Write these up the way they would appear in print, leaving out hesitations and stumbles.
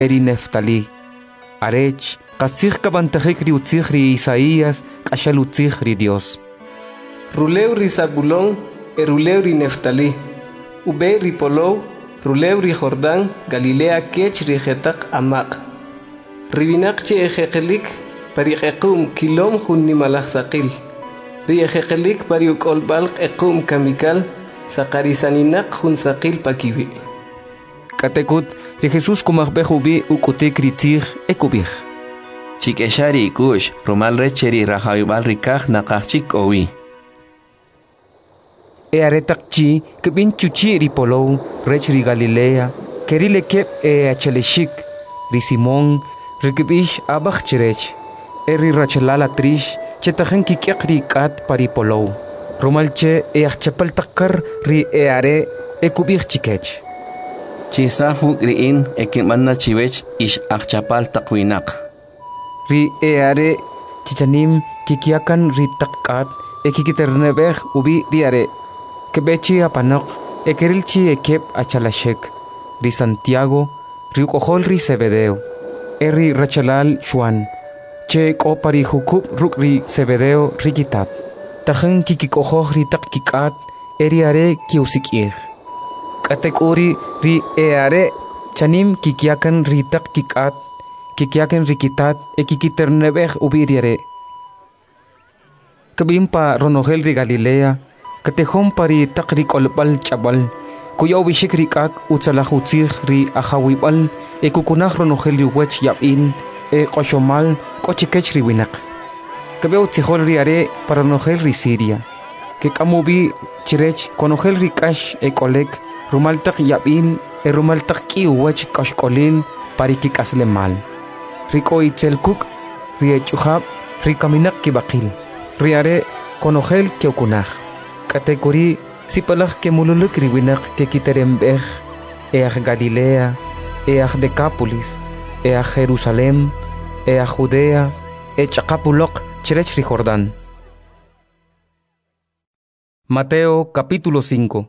eri Neftali. Arech, kasig kabantajik ri utzig ri Isaías, kashal utzig ri Dios. Ruleu ri Zabulón, eruleu ri Neftali. Ube ri Polou, ruleu ri Jordán, Galilea kech ri Jetak amaq. Ribinak che ejekelik, pariqequm kilom junni malachsaqil. Ri ejekelik pariuk olbalq equm kamikal, saqarisaninak jun saqil pakibi. Katekut, ri Jesús kumaqbejubi ukutik ri tzig ekubij. Chikeshari kush, rumal recheri rahayubal rikaj naqachik owi. Aretakchi, kebin chuchi ri Polou, rech ri Galilea, kerile kep acheleshik, ri Simón, rikibish abach chirech, eri rachelala trish, chetajen kikiak ri kat pari Polou. Rumalche achapal takar ri are ekubich chikech. Chisahu griin ekimanna chivech ish achapal takwinak. Ri are chichanim kikiakan ri takat ekikiternebej ubi ri are. Kebechi apanok ekerilchi ekep achalashek. Ri Santiago, ri ukohol ri Zebedeo. Eri rachalal Juan. Che kopari hukub ruk ri Zebedeo rikitat. Tajen kikikohoj ri takkikat eri are kiusikir. Katekuri ri are chanim kikiakan ri takkikat kikiakan rikitat ekikiternebej ubiriare. Kabimpa ronogel ri Galilea katejón pari takri kolbal chabal kuya ubishik rikak utzalajutzig ri ajawibal ekukunaj ronogel ri wech yabin qoshomal kochikech ri winak kabeu tijol ri are para ronogel ri Siria que kamubi chirech konogel ri kash ekolek rumaltak yabin rumaltak ki wech kashkolin pari kikasle mal riko itzelkuk ri echuhab ri kaminak kibakil ri are konogel keukunaj Kategori sipalak ke mululuk riwinak ke kiterembej Galilea, Decápolis, Jerusalem, Judea, Chacapulok, Chirech ri Jordán. Mateo capítulo 5.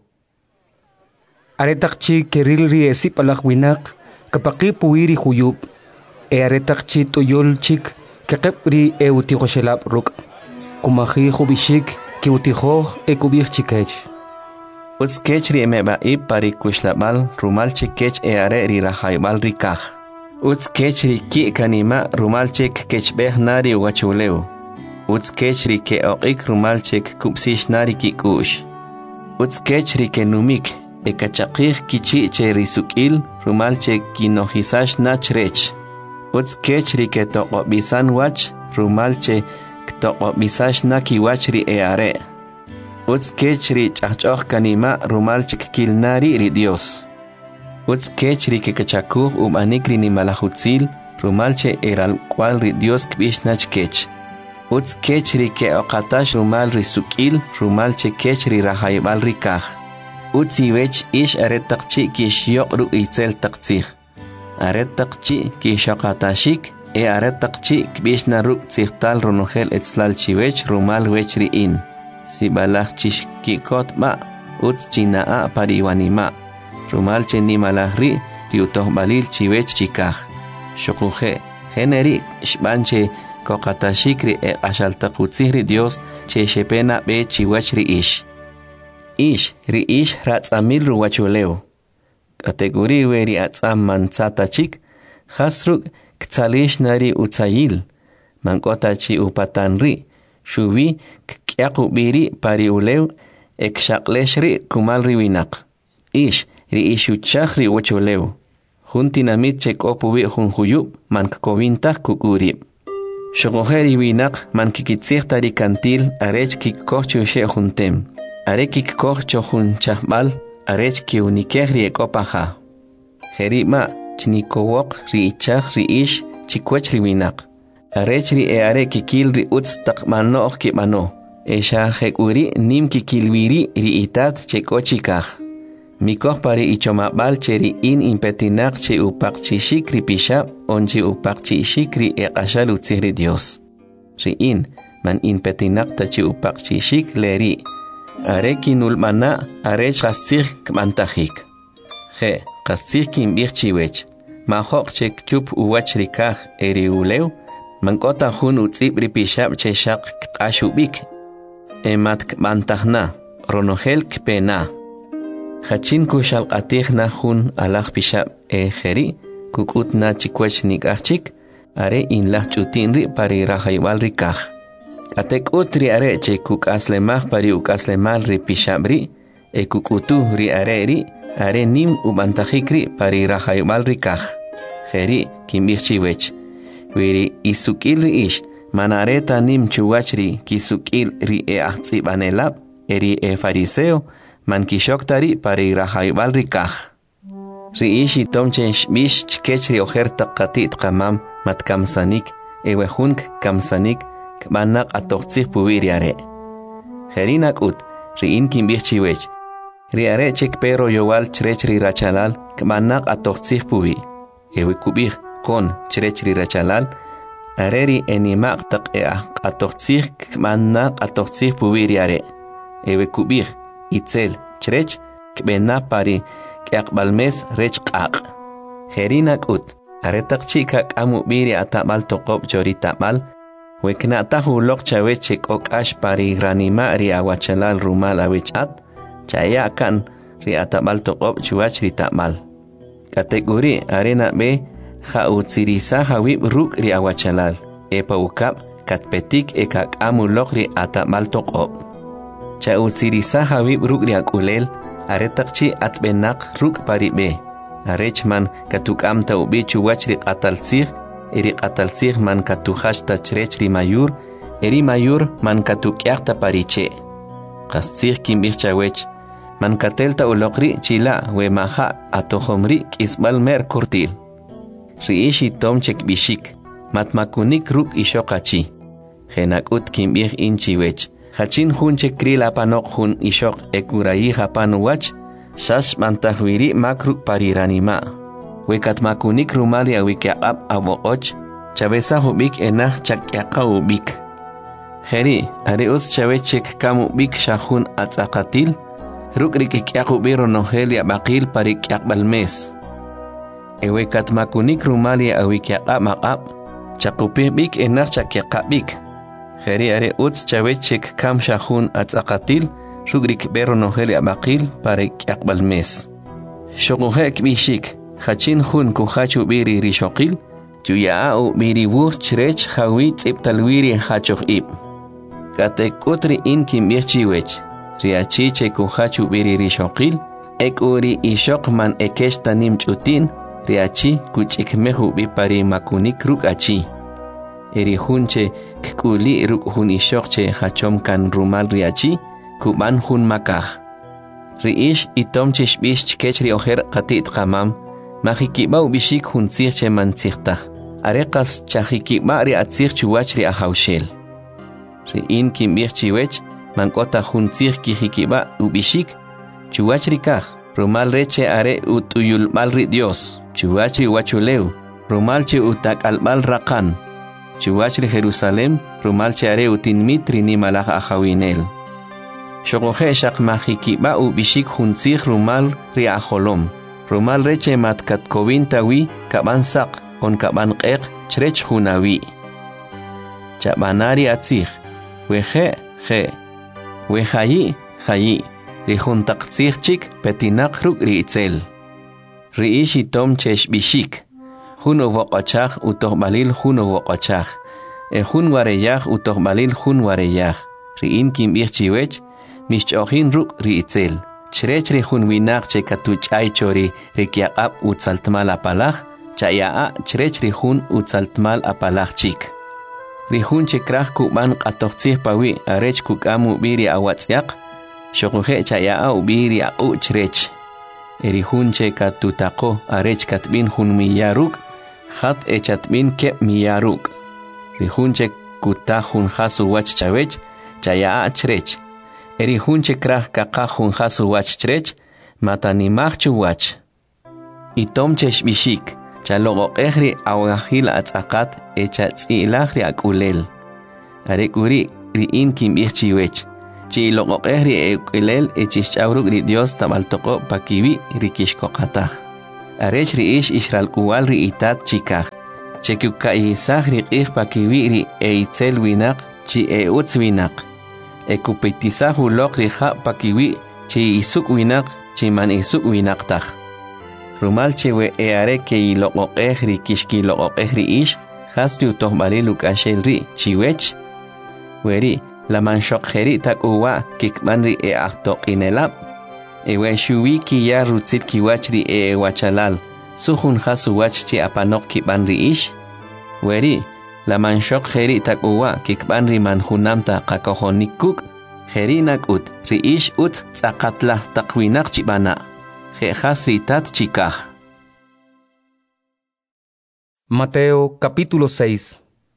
Aretakchi keril ri sipalak winak kapaki puiri huyub aretakchi toyol chik kekep ri eutigoshelab ruk kumahi hubishik kiutijoj ekubij chikech. Uts kech ri emeba pari kushlabal rumal chikech are ri rahaybal rikaj. Uts kech ri ki kanima rumal chik kechbej nari wachuleu. Uts kech ri ke oqik rumal chik kupsish nari kikush. Uts kech ri ke numik ekachaqij kichi che risukil rumal chik kinohisash nachrech. Uts kech ri ke toqobisan wach rumal che Ktoqo misash naki wachri are. Uts kechri chachok kanima rumal chikilnari ri Dios. Uts kechri kekachakuj anikri ni malahutzil rumal che eral cual ri Dios kbishnach kech. Uts kechri ke oqatash rumal ri sukil rumal che kechri rahaybal rikaj. Uts iwech ish aretaqchi kishyok ru itzel taqtzij. Aretaqchi kishoqatashik aretaqchi kbishna ruk tzihtal ronogel etzlal chivech rumal wechri in. Sibalach chish kikot ma, utz chinaa pariwanima. Rumal chenimalahri, riutoh balil chivech chikaj. Shokuje, generi, shbanche, kokatashikri ashaltakutzihri Dios, che shepena be chiwachri ish. Ri ish ratzamil ruwachuleo. Kategori weri atzam manzata chik, hasruk, Ktsalish nari utsayil, mankotachi upatanri, shuvi kyakubiri pari uleu, ekshaqleshri kumalri winak. Ri ishuchahri wachuleu. Juntinamit chekopubi junjuyub, mankkovintah kukurib. Shogojeri winak mankikitsiehtari kantil, arech kikkochushe juntem. Arekik kocho junchahbal, arech kiunikehri ekopaha. Jerima. Chnikowok ri ichaj ri ish chikwech ri winak. Arech ri are kikil ri utz takmanoq kibano. Hekuri nim kikilwiri ri itat chekochikaj. Mikoj pari ichomabal cheri in impetinak che upakchishik ri pishab onchi upakchishik ri eqashal utzih ri Dios. Ri in man impetinak tachi upakchishik leri. Are kinulmana arech qastzij kmantajik. Qastzij kinbij chiwech. mahok chek chup uwach rikaj eri uleu, mankota hun utzib ripishab che shaq kashubik, emat kbantahna, ronogel kpena. Hachin kushal qatihna hun alaj pishab jeri, kukutna chikwach nikachik, are inlah chutinri pari rahaywal rikaj. Atek utri are che kukaslemaj pari ukaslemal ripishabri, kukutu ri are nim ubantajikri pari rahaywal rikaj. Jeri kimbirchiwech. Wiri isukil ri ish, manareta nim chuwachri kisukil ri ahtsibanelab, eri fariseo, man kishoktari pari rahaywal rikaj. Ri ish itomche shbish chkechri ojerta qatit qamam matkamsanik, ewehunk kamsanik, kbanak atoqtsik puwiri are. Jeri nakut, ri in kimbirchiwech. Ri are chek pero yowal chrechri rachalal, kbanak atoqtsik puwi. Ewe kubih kon chrechri rachalal, areri enimaq taqeah atoqtsik kbanak atoqtsik puwiri are. Ewe kubih itzel chrech kbena pari kaqbalmes rech qaq. Jeri nakut, are taqchika kamu biri atabal toqob chori tabal, wekna tahu lok chawe chek okash pari granima ri awachalal rumal awechat, chaya kan ri atabal toqob chuach ri tabal. Kategori arena be ha utsirisa hawib ruk ri awachalal, epa ukap katpetik ekak amulok ri atabal toqob. Cha utsirisa hawib ruk ri akulel, are takchi atbenak ruk pari be. Arechman katukam ta ubi chuwach ri qatalsig, eri qatalsig man katuhash ta chrech ri mayur, eri mayur man katukyaq ta pariche. Qastsig kimbir chawech, man katelta ulokri chila we maha atohomri kisbal mer kurtil. Riishi tomchek bishik, matmakunik ruk ishokachi. Genakut kimbir inchiwech, hachin hun chekri lapanok hun ishok ekurayi hapanuwach, Shash mantahwiri makruk pariranima. Wekat makunik rumali awikyaqab aboqoch, chabesa hubik enah chakyaqa ubik. Jeri, areus chavechek kamu bik shahun atzaqatil, rukrik ikyaqubiro noheli abaqil parikyaqbalmes. Ewekat makunik rumali awikyaqab maqab, chakupih bik enah chakyaqabik. Jeri areus chavechek kam shahun atzaqatil, Rugrik bero noheli abaqil parek yakbalmes. Shokuhek bishik, hachin hun kuhachu biri rishokil, juyaau biri wuh chrech hawit iptalwiri hachoh ib. Katek utri in kimbirchiwech, riachiche kuhachu biri rishokil, ek uri ishok man ekeshta nim chutin, riachi kuchikmehu bipari makunik ruk achi. Eri hunche kuli ruk hun ishokche hachom kan rumal riachi, kuban hun makah. Riish itom cheshbish chkechri ojer qatit qamam, mahikiba ubishik hun sirche man sirtah. Areqas chahikiba ri atsir chuwach ri ahawshel. Riin kimbir chiwech, mankota hun sir kihikiba ubishik, chuwach ri kah. Rumal reche are utuyul mal ri Dios, chuwach ri wachuleu, rumal che utak albal raqan. Chuwach ri Jerusalem, rumal che are utinmitri ni malach ahawinel. Shogohe shak mahikiba ubishik huntzig rumal ri aholom. Rumal reche matkat kovin kaban sak on kaban qeq chrech hunawi. Chabanari atzig. Wehe he. Wehayi hayi. Ri huntaqtzig chik petinak ruk ri itzel. Ri ishi tom chesh bishik. Huno voqachach utoh balil huno voqachach. Hun wareyach utoh balil hun wareyach. Ri in kimbir chiwech. Mishchohin ruk ri itzel. Chrech ri hun winak che katuch ay chori rikyaqab utzaltmal apalach, chayaa chrech ri hun utzaltmal apalach chik. Ri hun che krach kuban qatoqtzih pawi arech kukamu biri awatzyaq, shokuhe chayaa ubiri au chrech. Eri hun che katutako arech katbin hun miyaruk, khat echatbin kep miyaruk. Ri hun che kutahun hasu wach chawech, chayaa chrech. Eri hunche krah kakahun hasu wach chrech, matanimach chuwach. Itom cheshbishik, chalogo ehri awahil atzakat echa tzilahri akulel. Arekuri ri in kimbir chiwech, chi logo ehri ekulel echishchauruk ri Dios tabaltoko pakiwi ri kishkokatah. arech ri ish ishralkuwal ri itat chikaj. Chekukayisaj ri q'ij pakiwi ri itzel winaq chi utz winaq. Kupitisaj uloq ri ja' pakiwi chi isuk winaq chi man isuk winaq taj. Rumal chewe are ke iloqoqej ri kixkiloqoqej ri ish, jasri utojbalil uk'axel ri chiwech. Weri la manxoqjeri takuwa kikban ri ajtoqinelab. Ewe xuwi kiya rutzil kiwach ri wachalal. Sujun jasu wach chi apanok kiban ri ish. Weri la manxoq jeri takuwa kikban ri manjunamta qakojonikuk. Jeri nakut ri ish ut tzaqatlah takwinaq chibana. Jejas ri tat chikaj. Mateo capítulo 6.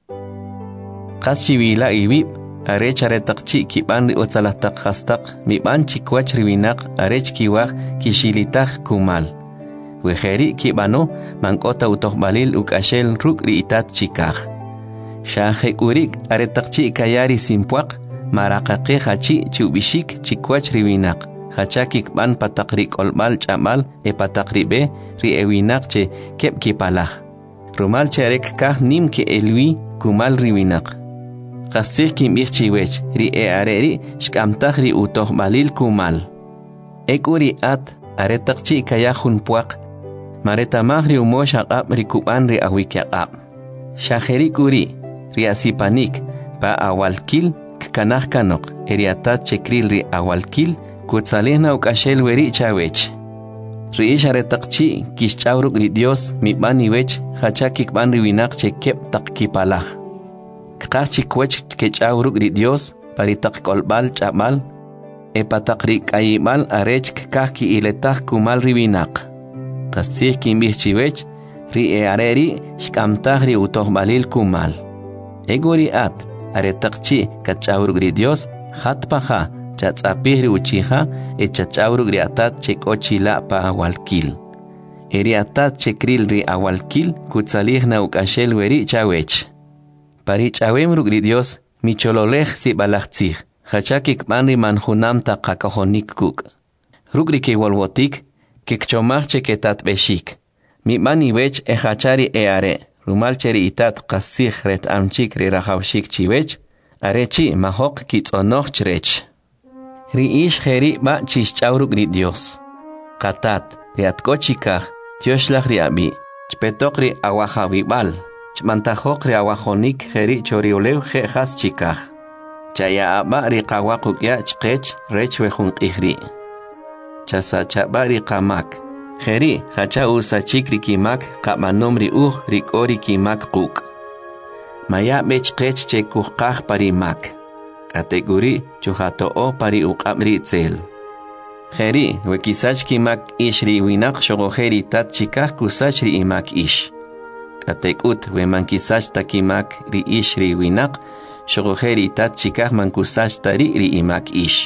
Qas chiwila ibib arech aretaqchi kiban ri utzalataq hastaq miban chikwach ri winaq arech kiwaj kishilitaj kumal. Wejeri kibano mankota utojbalil ukashel ruk ri itat chikaj. Shahekurik aretaqchi kayari simpuaq maraqaqe hachi chubishik chikwach ri winaq. Hachakik ban patakrik olbal chamal patakribe ri winaq che kep kipalaj. Rumal cherek kaj nim ke elwi kumal ri winaq. Qasir kimbij chiwech ri areri shkamtaj ri utojbalil kumal. Ekuri at aretaqchi kayajun puaq. Maretamaj ri umosh aqab ri kuban ri awikyaqab. Shajeri kuri ri asipanik pa awalkil kkanaj kanok eriatat chekril ri awalkil kutsalihna ukashel weri chawech. Ri ish aretaqchi kishchawruk ri Dios miban iwech hachakik ban ri winaq che kep taq kipalaj. Kqaj chikwech kechawruk ri Dios paritaq kolbal chabal pataq ri kayibal arech kqaj ki iletaj kumal ri winaq. Qasih kimbij chiwech ri areri shkamtaj ri utojbalil kumal. Eguri at aretaqchi kachawruk ri Dios hatpaja chatzapih ri uchija chachawruk ri atat chekochila pa awalkil. Eri atat chekril ri awalkil kutsalihna ukashel weri chawech. Pari chawem ruk ri Dios michololej si balajtzij hachakik ban ri manjunamta qakajonik kuk. Ruk ri kewalwotik kikchomaj cheketat beshik. Mi mani wech hachari are. Rumal cheri itat qasij ret amchik ri rajawshik chiwech. Arechi mahok kitzonoj chrech. Ri ish jeri ba chischawruk ri Dios. Qatat ri atkochikaj tioshlaj ri abi. Chpetok ri awajawibal. Chmantajok ri awajonik jeri choriolew jejas chikaj. Chaya aba ri qawaqukya chqech rech wejun qijri. Chasachaba ri qamak. Jeri hacha usachik ri kimak qamanom ri ri kori kimak quk. Maya bech qech che kuqaj pari mak. Kategori chuhatoo pari uqab ri tzel. Jeri wekisach kimak ish ri winaq shogojeri tat chikaj kusach ri imak ish. Katekut wemankisach takimak ri ish ri winaq shogojeri tat chikaj mankusach tari ri imak ish.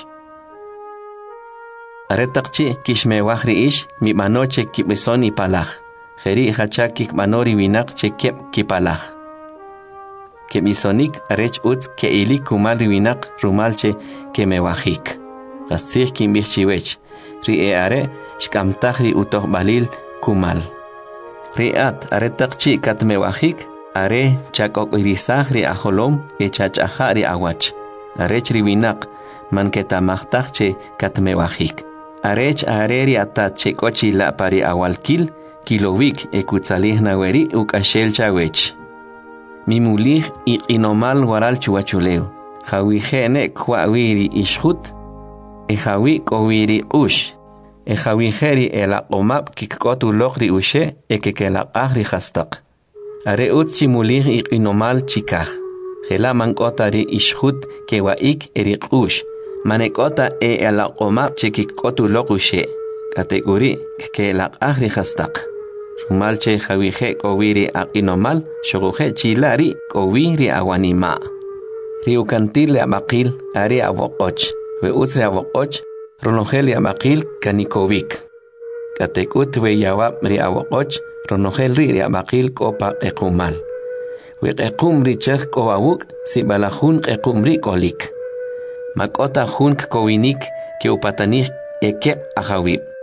Aretaqchi kishmewaj ri ish mi manoche kibisoni palaj. Jeri hacha kikmanori winaq che kep kipalaj. Kebisonik arech utz ke ilik kumal ri winaq rumalche kemewajik. Qasih kimbij chiwech. Ri are shkamtaj ri utojbalil kumal. Ri at aretaqchi katmewajik are chakok irisaj ri ajolom chachaja ri awach. Arech ri winaq manketamajtaj che katmewajik. Arech areri atat chekochi la pari awalkil kilowik ekutsalihna weri ukashel chawech. Mimulij iqinomal waral chuachuleu. Jawihene kwawiri ishut. Jawi kowiri ush. Jawiheri elaqomab kikkotu lokri ushe ekekelaqaj hastaq. Are utsi mulij iqinomal chikaj. Jela mankotari ishut kewaik eriq ush. Manekota elaqomab chekikkotu lokushe. Kategori kelaqaj hastaq. Rumalche jawije kowiri aqinomal shoguje chilari kowiri awanima. Riukantil le amaqil ari awoqoch. We utsre awoqoch ronogel amaqil kanikovik. Katekut we yawab ri awoqoch ronogel ri amaqil kopa ekumal. We ekum ri chech kowawuk si balajun ekum ri kolik. Makota jun kowinik ke upatanik eke ajawib.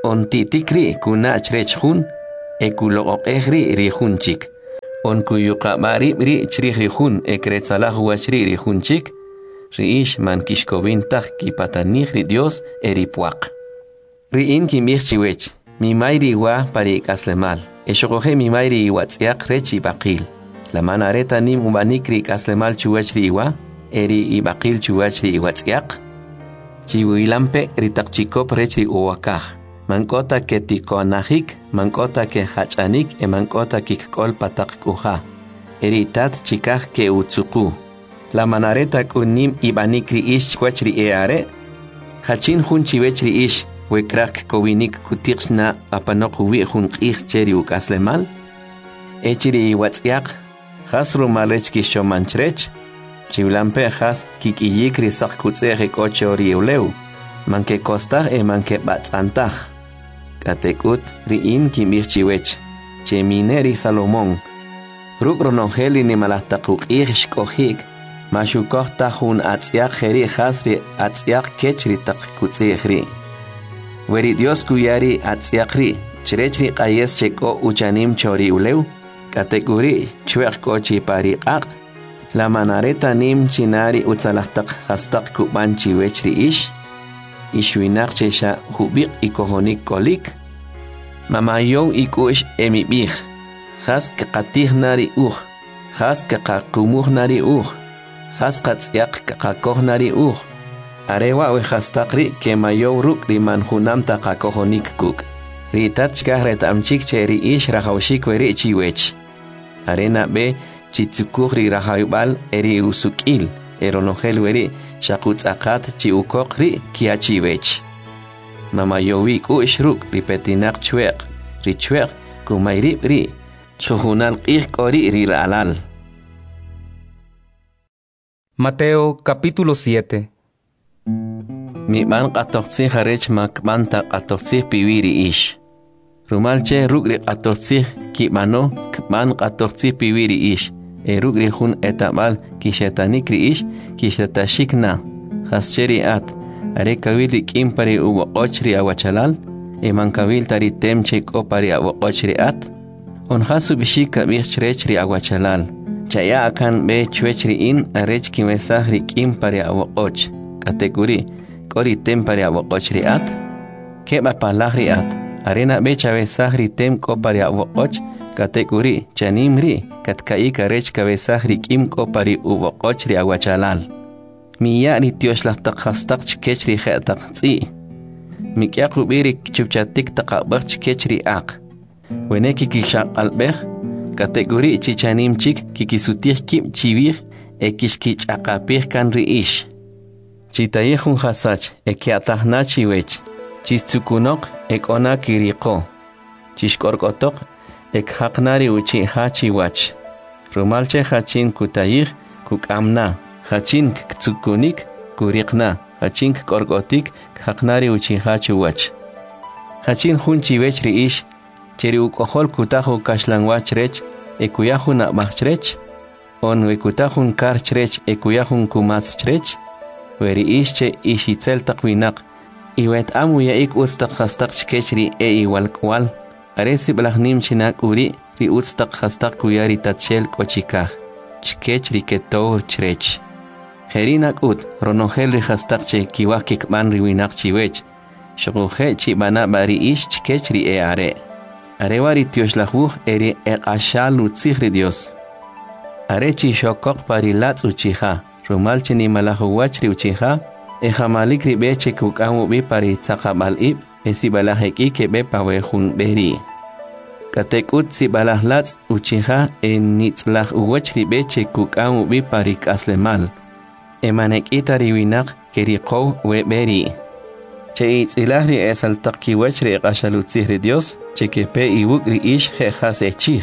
on titikri kuna chrech hun ekulo ri hunchik on kuyuqa mari ri chrih hun ekretsalah wachri hunchik riish man kishkovintah kipatanij ri Dios eripuaq riin kimihchiwech mi mayri wa pari kaslemal eshogoje mi mayri watsiaq rechi baqil la manareta nim ubanikri kaslemal chuwachri wa eri ibaqil chuwachri watsiaq chiwilampe ritaqchikop rechi uwakaj mankota ke tikonajik mankota ke hachanik mankota kikkol pataq kuja eritat chikaj ke utsuku la manareta kunim ibanikri ish chwachri eare hachin hun chiwechri ish wekrak kowinik kutiqna apanok wi hun qih cheri ukaslemal echiri watsiaq hasru malech kishomanchrech chiwlampe has kikiyikri saq kutzege kochori uleu manke kostaj manke batzantaj katekut riin kimihchiwech chemineri Salomón rukronongeli ni malahtaquq ihshkojik mashukojta hun atziaq jeri hasri atziaq kechri taq kutzigri weri Dios kuyari atziaqri chrechri qayes cheko uchanim chori uleu katekuri chweq kochi pariqaq la manareta nim chinari utzalahtaq hastaq kubanchi wechri ishwinaq chesha hubiq ikohonik kolik mamayon ikush emibij has qatih nari has qaqumuh nari has qatsiaq qaqoh nari arewa we hastaqri ke mayo ruk liman hunam taqakohonik kuk ritat chkahret amchik cheri ish rahawshik weri chiwech arena be chitsukuri rahayubal eri usukil eronogel weri shakutz aqat chi ukokri kiachiwech mamayowi ku ishruk ripetinaq chweq richweq kumayri ri chuhunal qih kori riralal. Mateo capítulo 7. Mi man qatoqsi harech makman ta qatoqsi piwiri ish rumalche rugri qatoqsi kimano kman qatoqsi piwiri ish rugri hun etamal kishetanikri ish kishetashikna hascheri at are kawili kimpari uwoqochri awachalal mankawil tari temche kopari awoqochri at on hasu bishika bichrechri awachalal chaya akan be chwechri in arech kimesahri kimpari awoqoch kategori kori tempari awoqochri at keba palahri at arena be chavesahri tem kopari awoqoch kategori chanimri katkaika rech kabesahri kim kopari uwoqochri awachalal miya ri tioshlataq hastaq chkechri khetaq tsi mikyaqu birik chupchatik taqabaq chkechri aq weneki kishaq albej kategori chichanimchik kikisutih kim chivij ekishkich aqapij kan riish chitayejun hasach ekiatahnachi wech chistsukunok ekona kiriko chishkorkotok ekhaqnari uchi hachi wach rumalche hachin kutayij kukamna hachin ktsukunik kuriqna hachin korkotik haqnari uchi hachi wach hachin hunchi wech riish cheri ukohol kutahu kashlanwach rech ekuyahun abachrech on wekutahun karchrech ekuyahun kumaschrech weri ishche ishitzel taqwinaq iwet amu yaik ustaq hastaq chkechri iwalkwal aresi blahnim chinak uri ri ustaq hastaq kuyari tatshel kochikaj chkechri ketor chrech herinak ut ronogel ri hastaq che kiwaj kikman riwinaq chiwech shoguje chibana bari ish chkechri are arewari tioshlahu eri eqashal utzihri Dios arechi shokok parilatz uchiha rumalche ni malahu wachri uchiha jamalik ribeche kukamu bi pari tsaqabal ib esibalaheki ke be pawejun beri katekut sibalahlatz uchiha nitzlah wachri beche kukamu bi pari kaslemal emanekita riwinaq keriqow we beri che itzilahri esaltaqki wachri qashalutzihri Dios chekepe iwukri ish jehasechih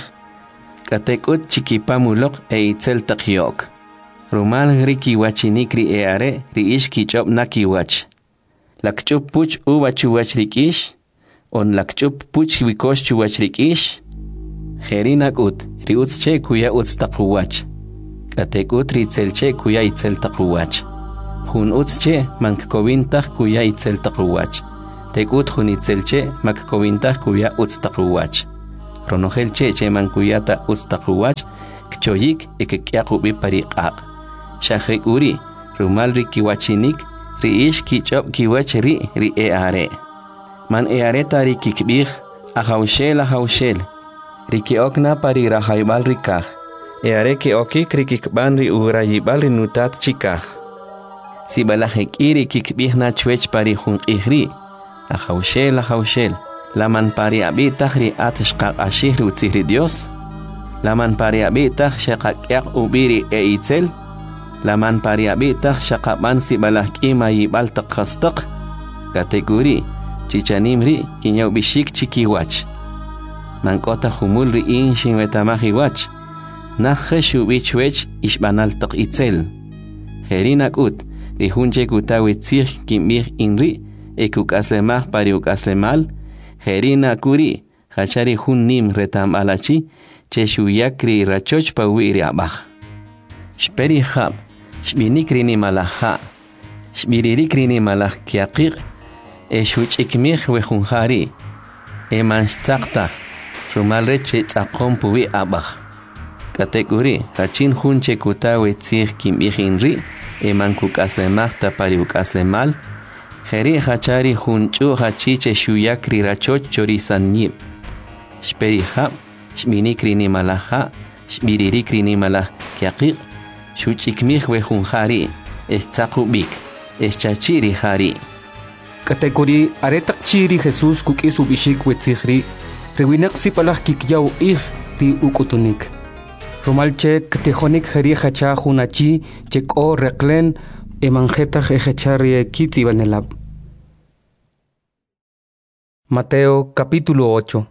katekut chikipamulok itzel taqyok rumal riki wachinikri are ri ish kichop nakiwach lakchup puch uwachuwach rikish on lakchup puch wikosh chuwach rikish jerinak ut ri utzche kuya utztaquwach katekut ri tzelche kuya itzel taquwach hun utzche mankkovintaq kuya itzel taquwach tekut junitzelche makkowintaj kuya utstaquwach. Ronojelche cheman kuyata utstaquwach kchoyik ekekyaqubi pariqaq. Shahekuri rumal rikiwachinik riish kichop kiwach ri eare. Man eare tari kikbih ahawshel rikiokna pari rahaybal rikaj. Eare ke okik rikikban ri urayibal rinutat chikaj. Si balajekiri kikbihna chwech pari junqihri. Ahawshel. Laman pari abitaj ri atshqaq ashih ri utzihri Dios. Laman pari abitaj shaqaqyaq ubiri itzel. Laman pari abitaj shaqaban si balajkima yibal taqastaq. Kategori chichanimri kinyaw bishik chikiwach. Mankota humul ri inshin wetamahiwach. Nakhshu bichwech ishbanal taq itzel. Herinak ut rihunche kutawitzih kimbih inri ekuk aslemah pari uk aslemal. Herina kuri hachari hun nim retam alachi cheshuyakri rachoch pawiri abah. Shperi hab shbinikri ni malaha shbiririkri ni malah kiaqiq eshuchikmih wehunhari emanstaqtaq rumalre chetzaqom puwi abah. Kategori hachin hunche kutawe tzih kimbihinri emankuk aslemahta pari uk aslemal. Heri hachari hunchu hachiche shuyakri rachoch chorizanyib. Shperi hab shbinikri ni malaha shbiririkri ni malah kiaqiq shuchikmih wehunhari estzaqubik eschachiri hari. Kategori aretak chiri Jesús kukisu bishik wetzihri rewinak sipalaj kikyaw ri ukutunik. Romalche ktejonik heri hacha hunachi cheko reklen emanjetaj ejechari kitzi banelab. Mateo capítulo 8.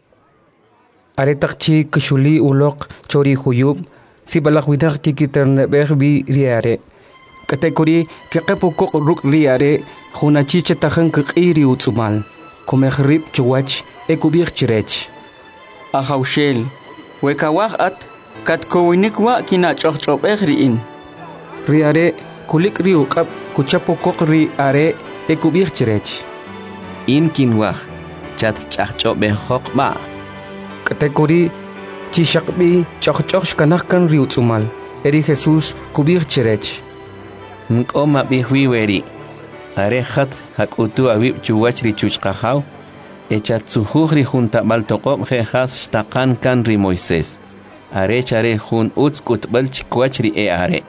Aretakchi kshuli ulok chori huyub si balakwinak kikiternebehbi riare. Kategori kekepukok ruk riare hunachi chetajan kikiri utsumal. Komehrib chuwach ekubik chirech. Ahawshel wekawach at katkowinikwa kinachochobeh riin. Riare kulik riuqab kuchapokok riare ekubik chirech. In kinwah chat chachobeh hokba. Kategori chishakbi chachchoch kanahkan riutsumal. Eri Jesús kubik chirech. Nkoma bihwiweri. Arehat hakutu awib chuwach ri chuchqahaw. Echatsuhri junta baltoqob jejas shtaqan kan ri Moisés. Arechare jun utskutbal chikwach ri eare.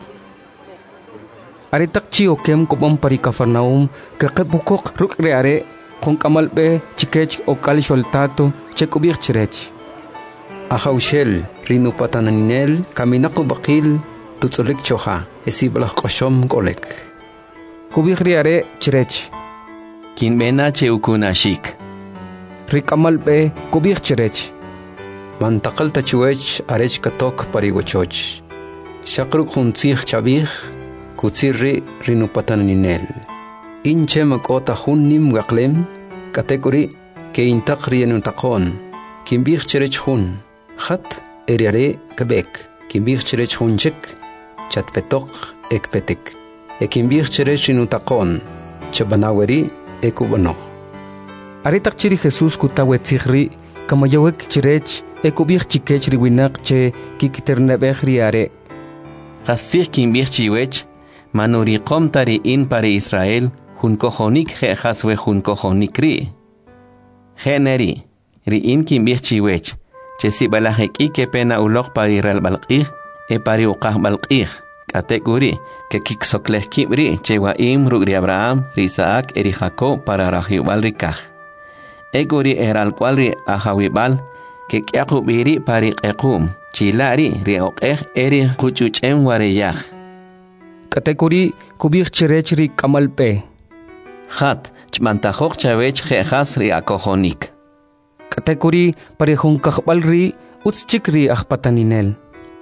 Aretakchi okem kubam pari Kafarnaum kekepukok ruk riare con kamalbe chikech okal sholtato chekubik chirech. Ahawshel rinu pataninel kaminaku bakil tutsulik choha esiblah qoshom golek. Kubik riare chirech. Kinbena cheukunashik. Rikamalbe kubik chirech. Mantakal tachuech arech katok parigochoch. Shakruk huntzih chabih kutsirri rinu pataninel. Inche makota hunnim gaklem kategori ke intakri enutaqon. Kimbih chirech hun. Khat eriare kebek. Kimbih chirech hunchek chatpetok ekpetik. Ekimbih chirech enutaqon. Chabanaweri ekubano. Aretak chiri Jesús kutawetzihri kamayawek chirech ekubik chikech riwinak che kikiternebeh riare. Qasih kimbih chiwech manuriqom tari in pare Israel hun kojonik jejas we hun kojonik ri. Generi ri in kimbih chiwech chesi balajek ike pena ulok pari ral balqih e pari uqah balqih. Kategori ke kiksokleh kibri chewa rugri Abraham ri Isaac eri Jacob para rahibal rikah. Egori eral cual ri ahawibal que kiakubiri pari qequm chilari ri oqeh eri kuchuchem wareyah. Kategori kubik chirech ri kamalpe. Khat chmantajok chavech jejas ri akojonik. Kategori pari hunkakbal ri utschik ri ahpataninel.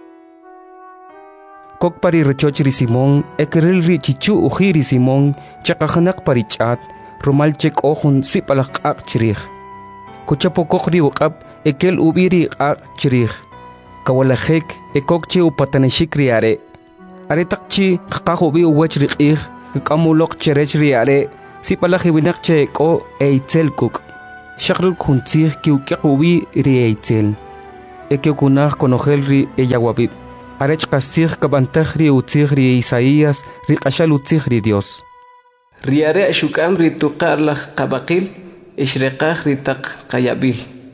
Kok pari rechoch ri Simón ekeril ri chichu ujiri Simón chakahanak pari chat rumalchek ohun sipalak ak chirich. Kuchapokok ri uqab ekel ubiri ak chirich. Kawalajek ekokche upataneshik riare. Aretakchi kakahubi uwech riqih kamulok cherech riare si palaji winak che ko eitzel kuk shakrul kuntzig kiukiubi ri eitzel ekiokunaj konojel ri eyawabib arech kastig kabantaj ri utzig ri Isaías ri qashal utzig ri Dios riare shukam ri tuqarlaj qabaqil ishreqaj ri taq qayabil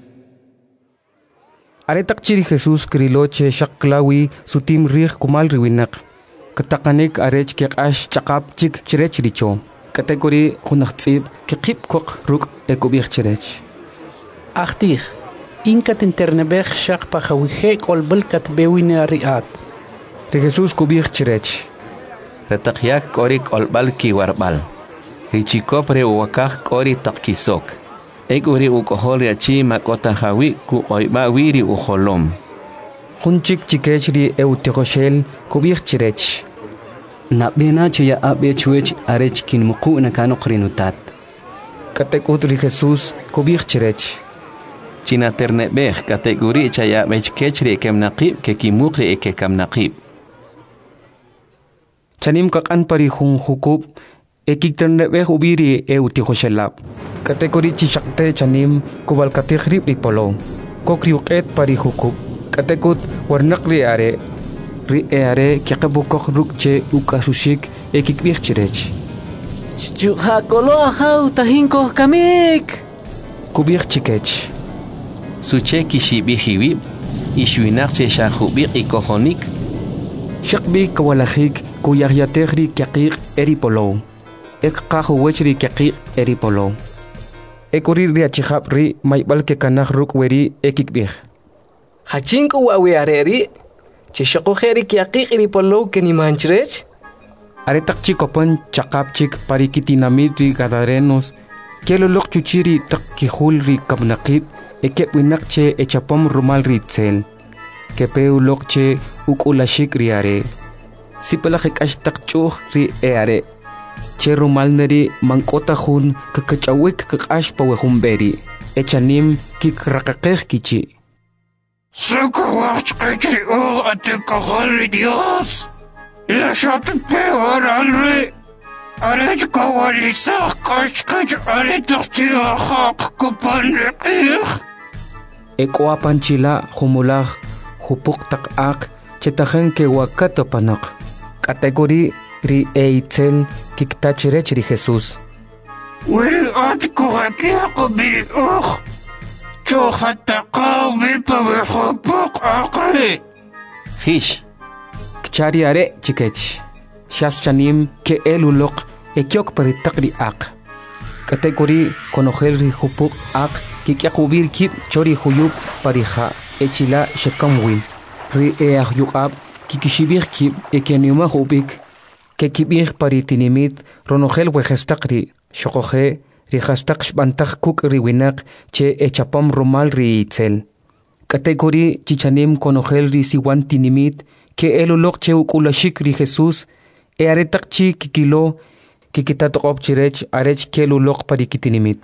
aretak chiri Jesús kriloche shaklawi sutim rig kumal riwinak katakanik arech keqash chaqap chik chirech richo kategori khunaqtsib kiqib koq ruk ekubich chirech Achtig inkat internebech shaq pakhawije kolbelkat bewina riat de Jesús kubich chirech Retaqyak kori kolbal ki warbal Hichikopre uwakaj kori taqkisok Eguri ukoholi achi makota hawi ku oiba wiri uholom. Hunchik chikechri eutigoshel kubich chirech. Nabena chaya abe chuech arech kin muku na kano krinutat. Katekutri Jesús kubich chirech. China ternebech kategori chaya bechkechri kemnaqib ke kimukri eke kamnaqib. Chanim kakan pari hun hukub ekik ternebech ubiri eutigoshelab. Kategori chishakte chanim kubal kategrib ripolo kokriuqet pari hukub katekut warnaq ri are kiqabukok rukche ukasushik ekikbich chirech Chujakolo ajau tahinko kamik kubich chikech Suche kishibihiwib ishwinaqche shahubiq ikohonik shaqbi kawalajik kuyagyategri kiqiq eripolo ekqahuwechri kiqiq eripolo Ekuri ri achihab ri maybal ke kanaj ruk weri ekikbih. Hachinku wawi areri chishako kheri kiaqiq ri polo ke ni manchrech Aretak chikopan chaqapchik parikitinamid ri gadarenos kelolok chuchiri takkihul ri kabnaqib ekep winakche echapom rumal ri tsel kepeu lokche ukulashik ri are sipalajik ashtak chuh ri are Che rumal neri mankota hun kakachawik kakash pawehumberi echanim kikrakakej kichi Sakawach kachri o ate kahari Dios La shot peor alre Arech kawalisach kashkach aletachti ahak kupanrekih Ekwa panchila humulaj hupuk takak chetajen ke wakato panak Kategori ri eitzel kiktachirech ri Jesús. Wil at kuhakiako bil Chohatakaw bipawihupuk akri Hish Kchari are chikech Shas chanim ke elulok ekyok paritakri ak Kategori konojel ri hupuk ak kikyakubir kip chori huyup parija echila shekamwin Ri eahyukab kikishibir kip ekyaniuma hubik que kibir paritinimit ronogel wejestaqri shokoje rihastaq shbantaj kuk riwinak che echapom rumal ri itzel kategori chichanim konogel ri siwan tinimit que elulok che ukulashik ri Jesús e aretak chi kikilo kikitatoqop chirech arech kelulok parikitinimit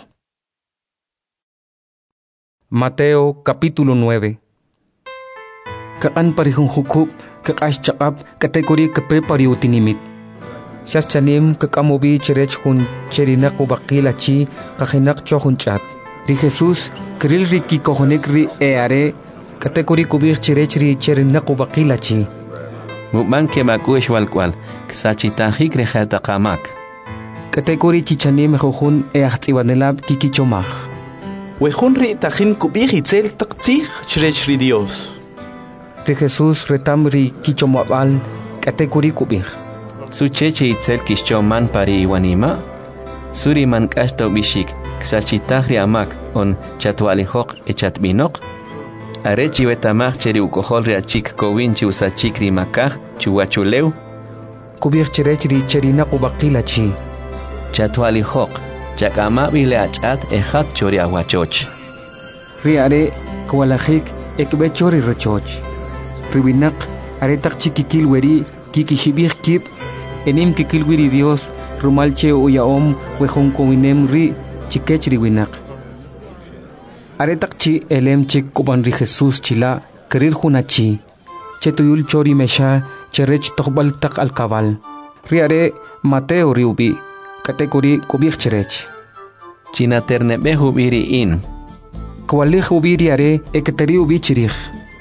Mateo capítulo 9 Kaan parihun hukub kakash chaqab kategori kape pariutinimit Shas chanim kakamobi chirech hun cherinak ubakila chi kajinak chohun chat. Ri Jesús kril ri kikohonik ri eare kategori kubir chirech ri cherinak ubakila chi. Mukman ke makush walkwal ksachitahik rejata qamak. Kategori chichanim juhun eachtsibanelab kikichomaj. Wejun ri tajin kubir itzel taqtzig chirech ri Dios. Ri Jesús retam ri kichomabal kategori kubir. Sucheche itzel kishchoman pari iwanima Suri man kashto bishik ksachitahri amak on chatwalihok echatbinok Arechi betamach cheri ukoholri achik kowinchi usachikri makaj chuwachuleu Kubir chirechri cherina kubakila chi Chatwalihok chakama bile achat ejat chori awachoch Riare kwalajik ekbe chori rechoch Ribinak aretak chikikil weri kikishibir kip Enim kikilwiri Dios rumalche uyaom wejun kowinem ri chikechri winak. Aretak chi elem chik kuban ri Jesús chila kerir hunachi. Chetuyul chori mesha cherech tokbal tak al kabal. Riare Mateo riubi. Katekuri kubik chirech. China ternebe hubiri in. Kwalih ubiri are ekateri ubichirich.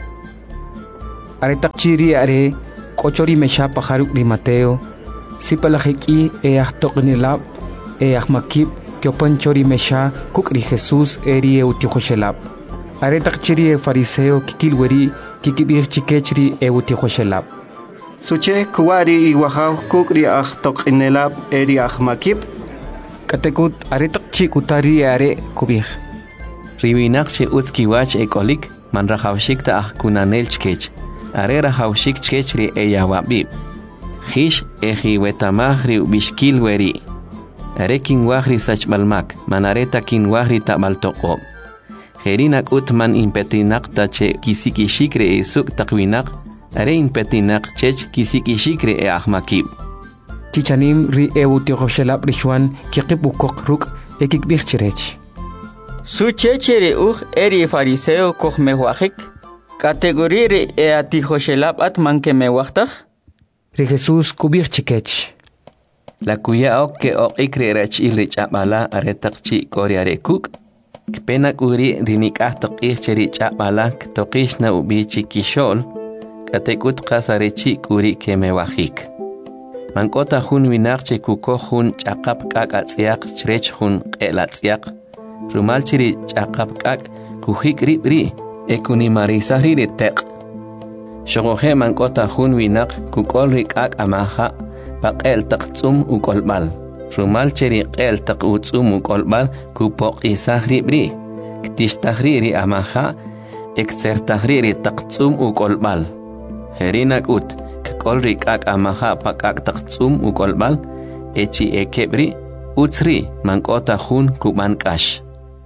Are takchiri are kochori mesha pajaruk di Mateo. Sipalajiki toqnilab makib kiopanchori mesha kukri Jesús eri eutihoshelab. Are takchiri fariseo kikilweri kikibir chikechri eutihoshelab. Suche kuwari iwahaw kukri toqnilab eri makib. Katekut are takchi kutari are kubir. Riwinaqchi utskiwach ekolik man rajawshikta kunanelchkech. Are rajawshik chkechri eyawabib. Hish ejiwetamahri bishkilweri. Are kinwahri sachbalmak manareta kinwahri tabaltoqob. Jerinak utman impetinaq tache kisikishikre esuk taqwinaq. Are impetinaq chech kisikishikre ahmakib. Chichanim ri eutihoshelab rishwan kikibukok ruk ekikbirchirech. Su chechere eri fariseo kohmewajik. Categorie atihoshelab atman que me wachtaj. Ri Jesús kubirchikech. La kuya que ikre rach ilrich abala aretaqchi koriare kuk. Kpena kuri rinikah toqihcherich abala toqishna ubichi kishol. Katekut qasarechi kuri que me wajik. Mankota hun winaqche kuko hun chaqap kak atziaq chrech hun qelatziaq. Rumalchiri chaqap kak kuhik ribri. Ekuni marisahri de teq. Shogohe mankota hun winak kukolri kak amaha paqel taqtsum ukolbal. Rumal cheri qel taqutsum ukolbal kupok isahri bri. Ktistahri ri amaha eksertahri ri taqtsum ukolbal. Herinak ut kukolri kak amaha paqak taqtsum ukolbal echi ekebri utsri mankota hun kubankash.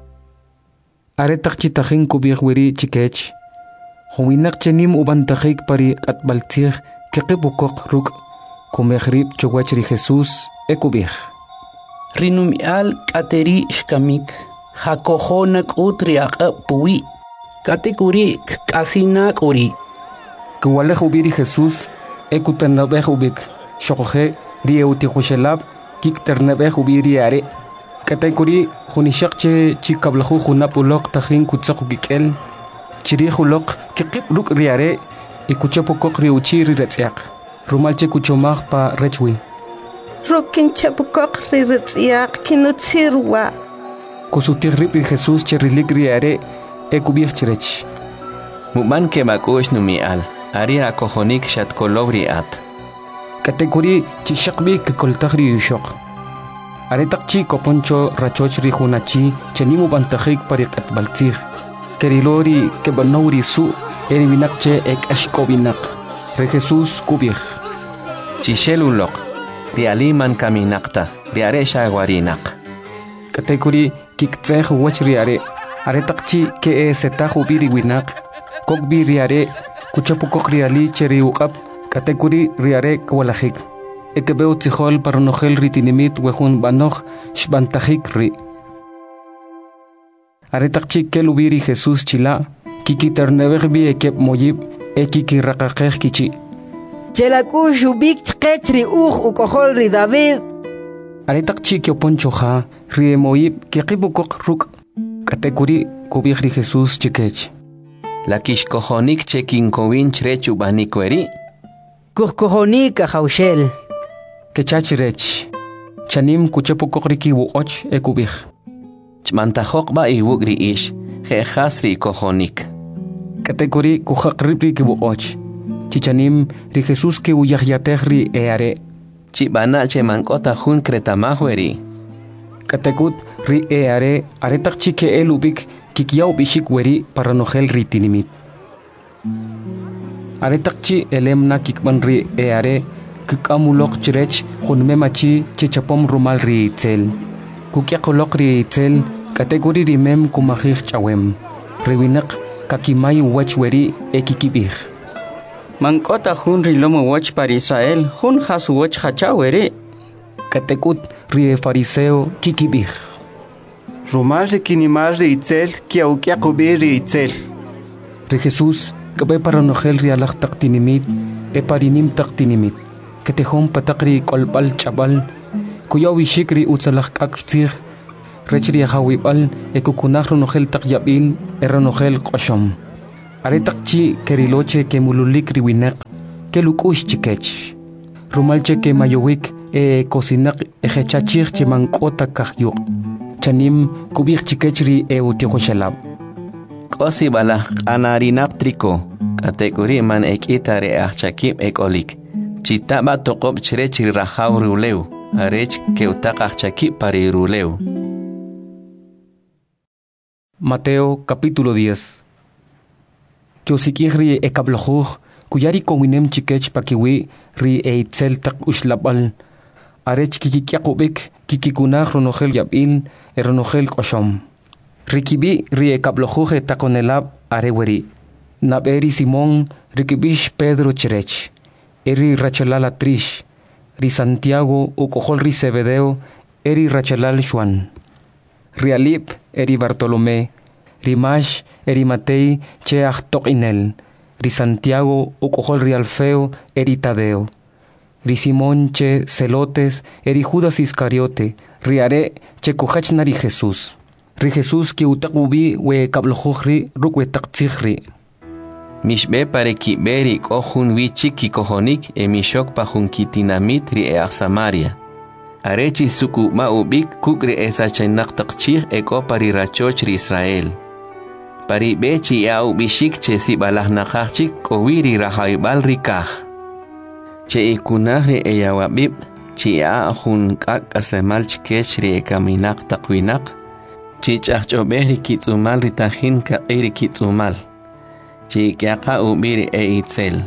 Are takchitahin kubir wiri chikech. Huwinak chenim ubantajik pari atbaltir kekibukok ruk. Kumehrib chowachri Jesús ekubir. Rinumial kateri shkamik. Hakohonak utriak puwi. Katekuri kasinak uri. Kuwalej ubiri Jesús ekutanabej ubik. Shokoje rieutikoshelab kikternabej ubiri are. Katekuri hunishakche chikablahu hunapulok tahin kutsaku gikel. Chirihulok kikip luk riare ikuchapukok riuchi riretziak. Rumalche kuchomag pa rechwi. Rukin chapukok riretziak kinutsirwa. Kusutirrip Jesús cherilik riare ekubir chirech. Muman ke makush numial. Ari akohonik shatkolobri at. Katekuri chishakbi kikoltagri yushok. Aretakchi koponcho rachochri hunachi chenimu bantajik parik atbaltir. Kerilori kebanori su erivinakche ek ashkovinak. Re Jesús kubir. Chishelulok. Rialiman kaminakta. Riare shagwarinak. Katekuri kiktzeh wach riare. Aretakchi ke setahu biri winak. Kokbi riare kuchapukok riali cheri uqab. Katekuri riare kwalajik. Ekebeu tijol paronogel ritinimit wejun banoch shbantajik ri. Aretakchi kelubiri Jesús chila, kikiternebegbi ekep moyib, ekikiraqaqej kichi. Chelaku shubik chqechri ukohol ri David. Aretakchi kioponchoja, rie moyib, kikibukok ruk. Katekuri kubigri Jesús chikech. La kishkohonik chekinkovin chrechu banikweri. Kuhkohonik ahaushel. Kechachirech. Chanim kuchapukok wuoch ekubig. Chmantajok ba iwugri ish, jehasri kohonik. Katekuri kujakripri kibuoch. Chichanim ri Jesús ki uyahyatehri eare. Chibana che mankota hun kretamahweri. Katekut ri eare aretak chike elubik kikiau bishik weri paranogel ritinimit. Aretak chi elemna kikban ri eare kikamulok chirech hunmemachi chichapom rumal ri itzel. Kukiakolok ri itzel kategori rimem kumahir chawem. Rewinak kakimay wachweri ekikibih. Mankota hun rilomo wach para Israel, hun hasu wach hachawere. Katekut rie fariseo kikibih. Rumal kinimal ri itzel kiaukiakubi ri itzel. Ri Jesús kabe paranogel ri alak taktinimit e parinim taktinimit. Ketehom patakri kolbal chabal kuyawi shikri utsalak aktsir rechri hawibal ekukunah ronogel takyabil eronogel qoshom aretakchi keriloche ke mululik riwinek ke lukush chikech rumalche ke mayowik kosinak ejechachir che mankota kahyuk chanim kubik chikechri utihoshalab kosi bala anarinap triko kategori man ekitare achakib ekolik chitaba toqob chirechri rahaw ruleu arech ke utaqach chakib pari ruleu. Mateo capítulo 10. Chosikiri ekablojuj kuyari kowinem chikech pakiwi ri eitzel tak ushlabal arech kikikyakubik kikikunaj ronogel yabil eronogel koshom rikibi ri ekablojuj takonelab areweri naberi Simón rikibish Pedro chirech eri rachalal atrish ri Santiago ukojol ri Zebedeo eri rachalal Juan Rialip eri Bartolomé, Rimash eri Matei che Achtokinel, Ri Santiago ukojol ri Alfeo eri Tadeo, Ri Simón che Celotes eri Judas Iscariote, Riare che Kojachnari Jesús, Ri Jesús ki utakubi we kablojri rukwe taktzihri. Mishbe pare ki beri kohun wichik ki kohonik mishok pahun kitinamit ri Samaria. Arechi suku maubik kukri esa chenak takchir eko pari rachoch ri Israel. Pari bechi au bishik che si balah nakachik kowiri rahaibal rikah. Che ikunahri eyawabib chi ahun kak aslemal chikech ri ekaminak takwinak. Chi chachobehri kitsumal ritahin ka iri kitsumal. Chi kiaka ubiri itzel.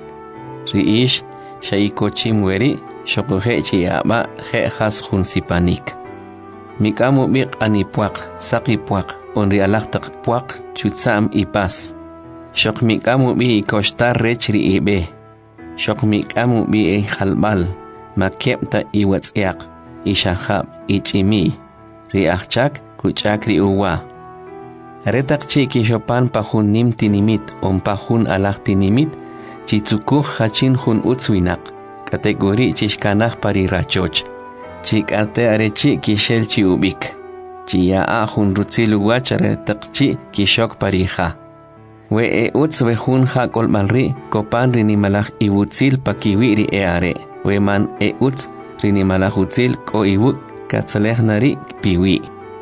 Ri ish shaikochim weri Shokohe chi aba he has hun sipanik. Mikamu bik anipuak, sakipuak, onri alaktak puak, chutsam ipas. Shok mikamu bi kostar rechri ibe. Shok mikamu bi halbal, makepta iwatsiak, ishahab, ichimi. Riachchak, kuchakri uwa. Retak chi kishopan pahun nim tinimit, pahun alak tinimit, chitsukuh hachin hun utswinak. Kategori chishkanaj pari rachoch. Chikate arechi kishel chi ubik. Chia ahun rutzil wachare takchi kishok parija. We utz we hun ha kolmalri kopan rinimalaj iwutzil pakiwiri are. We man utz rinimalaj utzil ko iwuk katzalej nari piwi.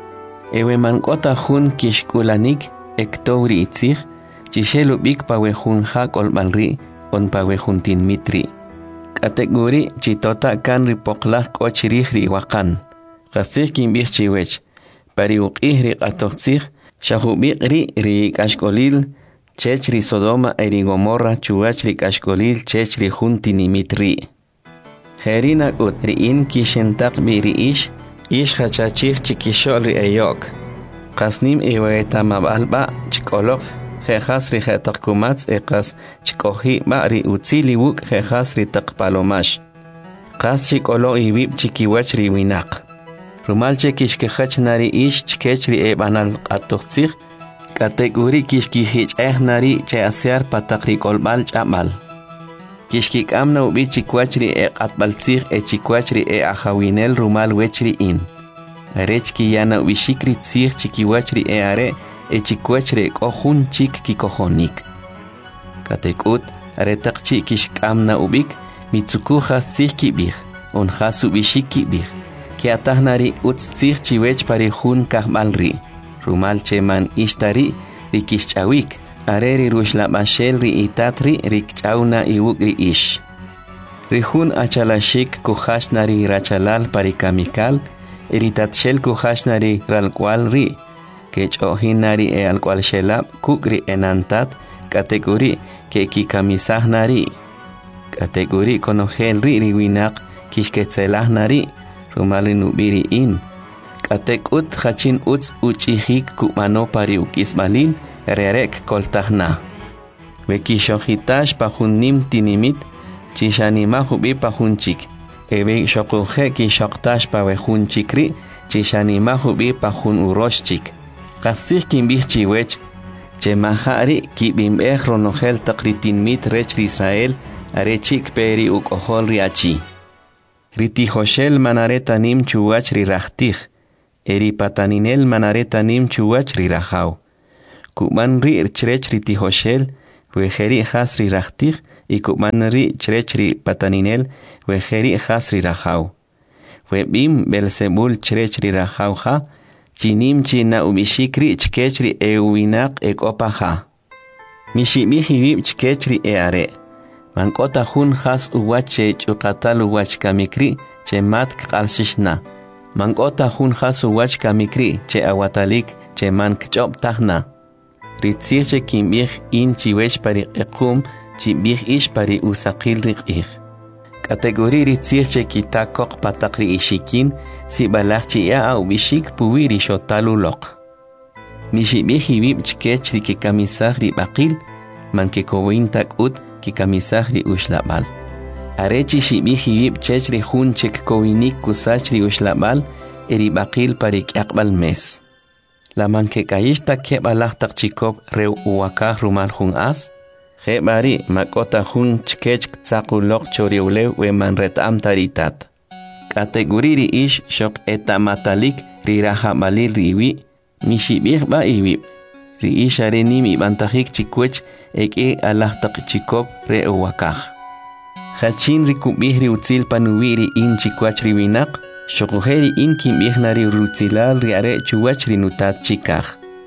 We man kota hun kishkulanik ektowri itzig. Chishel ubik pa we hun ha kolmalri on pa we hun tin mitri. Kategori chitota kan ripoklah kochirih riwakan. Kasih kimbih chiwech. Pari uqih ri qatoqsih shahubik ri kashkolil chech ri Sodoma eri Gomorra chuach ri kashkolil chech ri juntinimit ri. Herina ut ri in kishentak bi ri ish hachachih chikishol ri eyok. Kasnim iwaeta mabalba chikolok Jejas ri jetakkumats ekas chikohi ba ri utzili wuk jejas ri takpalomash. Kas chikolo ibib chikiwach ri winak. Rumal chekishkehach nari ish chkech ri ebanal atochtzich. Kategori kishkihich nari che asear patakri kolbal chamal. Kishkik amna ubi chikwach ri atbaltzich chikwach ri ahawinel rumal wechri in. Arech ki yana ubi shikri tzich chikiwach ri are echikwachre kohun chik kikohonik. Katekut aretak chik kishkamna ubik mitsukuja sikibih on hasu bishikibih que atahnari utzich chiwech pari hun kahmalri rumal cheman ishtari rikishchawik areri rushlabashel ri itatri rikchauna iwukri ish rihun achalashik kuhashnari rachalal pari kamikal iritatshel kuhashnari ralkwal ri Kech ohinari al cual shelab kukri enantat kategori ke kikamisah nari kategori konogel ri winak kishketzelah nari rumali nubiri in katekut hachin uts uchihik kumano pari ukisbalin rerek koltahna vekishohitash pahunim tinimit chishanima hubi pahunchik ebe shokuhe kishoktash pavehunchikri chishanima hubi pahun uroshchik Kasih kimbih chiwech, chemahari kibimbeh ronogel takritin mit rech Israel, arechik peri ukohol riachi. Ritijoshel manareta nim chuwach rirajtij. Eri pataninel manareta nim chuwach rirajau. Kuman ri chrech ritijoshel, wejeri has rirajtij, y kuman ri chrech ri pataninel, wejeri has rirajau. Webim Belzebul chrech rirajau ha, chinim china ubishikri chkechri euinak ekopaha. Mishimihibib chkechri eare. Mankota hun has uwache chukatal uwach kamikri che mat kalsishna. Mankota hun has uwach kamikri che awatalik che mank chop tahna. Ritzirche kimbih in chiwech pari ekum chibih ish pari usakil rikih. Kategori ritzirche kitakok patakri ishikin si balachchi ya ubishik puwiri shotalulok. Mishibihibib chkech ri kikamisah ri bakil manke kowintak ut kikamisah ri ushlabal. Arechi shibihibib chech ri hun chek kowinik kusach ri ushlabal eri bakil parik yakbal mes. La manke kayishta kebalah tak chikop reu uwakah rumal hun as. Hebari makota hun chkech tsakulok choriulew we manretam taritat. Kategori ri ish shok etamatalik ri rahabalil riwi. Mishibih ba iwib. Ri ishare nimi bantajik chikwech eke alah tak chikop re uwakah. Hachin ri kubih ri utzil panuwi ri in chikwach ri winak. Shokuheri in kimbih na ri rutzilal ri are chuwach ri nutat chikah.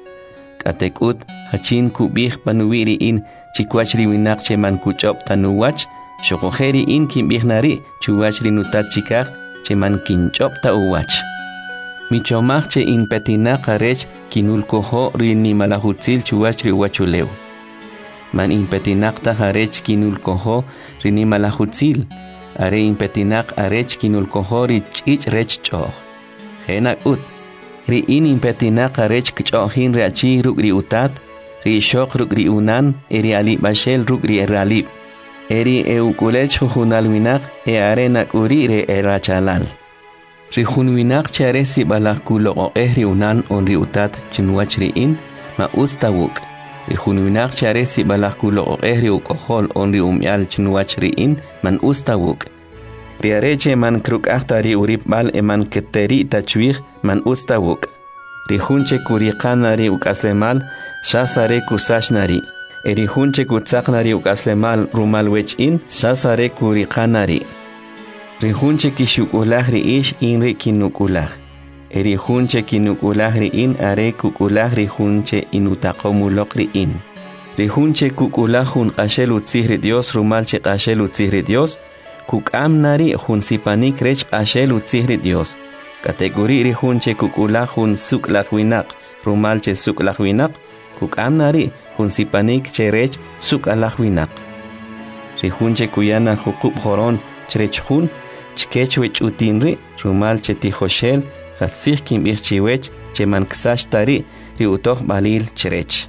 Katekut hachin kubih panuwi ri in chikwach ri winak che man kuchop tanuwach. Shokuheri in kimbih na ri chuwach ri nutat chikah che man kinchop ta uwach. Michomach che in petina karech kinul koho ri ni malahutzil chuwach ri uwachulew. Man in petinak ta harech kinul koho ri ni malahutzil. Are in petinak arech kinul koho ri chich rech choh. Henak ut. Ri in petinak arech kchohin ri achi ruk ri utat. Ri shok ruk ri unan eri alib bashel ruk ri eralib. Eri eukulech hujunal winak e arenak uri re erachalal. Rihun winak chare si balak kulo o ehri unan on ri utat chinwach ri in ma ustawuk. Rihun winak chare si balak kulo o ehri ukohol on ri umyal chinwach ri in man ustawuk. Ri areche man kruk ahtari urip bal eman keteri tachwih man ustawuk. Rihunche kurikana ri ukaslemal shasare kusashnari. Erihunche kutsaknari ukaslemal rumal wech in shasare kurikanari. Rihunche kishukulah ri ish in ri kinukulah. Erihunche kinukulah ri in are kukulah rihunche inutakomulok ri in. Rihunche kukulah hun qashel utzih ri Dios rumalche qashel utzih ri Dios. Kukam nari hun sipanik rech qashel utzih ri Dios. Kategori rihunche kukulah hun suklak winak rumalche suklak winak. Kukam nari hun sipanik cherech sukalak winak. Rihunche kuyana hukub horon cherech hun. Chkechwech utinri rumal chetijoshel khatsih kimbih chiwech che manksash tari ri utoh balil cherech.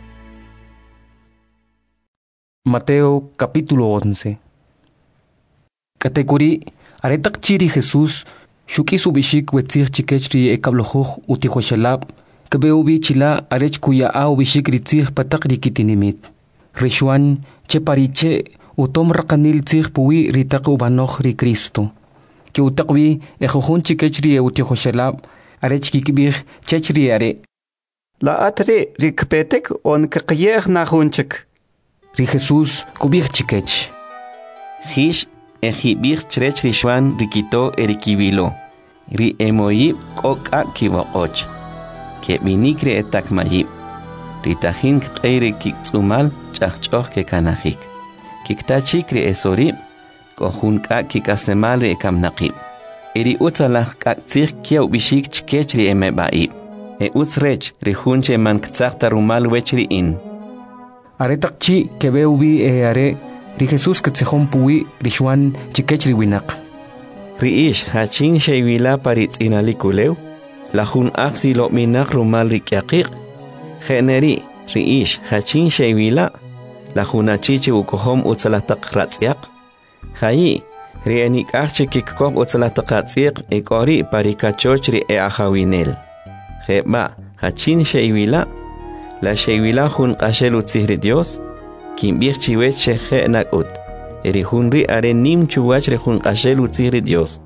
Mateo capítulo 11. Categorí aretak chiri Jesús shuki subishik wetzir chikechri ekablojuj utijoshelab kebeubi chila arech kuya a ubishik ritzir patak rikitinimit. Rishuan che pariche utom rakanil tzir puwi ritak ubanoch ri Cristo. Que utakwi ejojun chikechri utijoshelab arech kikibih chechri are. La atre rikpetek on kakiyeh na hunchik. Ri Jesús kubih chikech. Hish ejibih chrech rishuan rikito erikibilo. Ri emoyib koka kibokoch. Que vinikre etak mayib. Ritahin kere kiksumal chachchoch ke kanahik. Kiktachikre esorib. Kohun kak kikasemal re kamnaqib. Eri utsalah kak tzir kiaw bishik chkechri emebaib. E utsrech rihunche man ktsakta rumal wechri in. Aretak chi kebeubi are ri Jesús ktsehon puwi rishuan chikechri winak. Riish hachin sheywila paritz inalikulew. Lahun aksi lo minak rumal rikyakik. Generi riish hachin sheywila. Lahun achiche ukohom utsalatak ratzyak. Hayi, rienik arche kikkob utzalatakatziq ekori parikachochri e ahawinel. Jeba, hachin sheywila, la sheywila hun qashel utzihri Dios, kimbir chiwech sheje nakut. Eri hunri are nim chuwachre hun qashel utzihri Dios.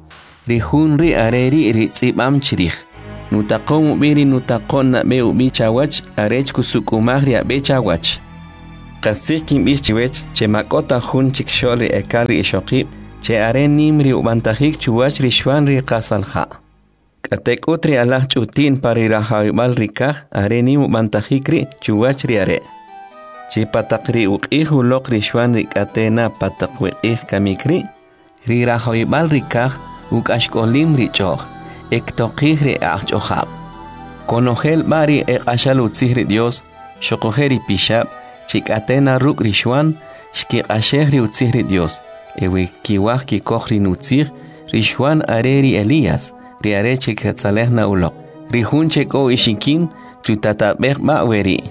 rihun ri areri ri tzibam chirij. Nutaqon ubiri nutaqon na be ubi chawach arech kusukumagri abe chawach. Qasik kim bich chiwech che makota hun chikshol ri ekal ri ishokib che aren nim ri ubantajik chuwach ri shwan ri qasalha. Katek utri alah chutin pari rahawibal rikah aren nim ubantajik ri chuwach ri are. Che patakri uqih ulok ri shwan ri katena patakwiqih kamikri ri rahawibal rikah ukashkolim ri choh. Ektoqihri achojab. Konogel bari ashal utzihri Dios, shokogeri pishab, chikatena ruk rishwan, shkiqashehri utzihri Dios, ewe kiwah kikohri nutzih, rishwan areri Elías, riare chikatzalehna ulok, rihun cheko ishikin, tutatabek baweri.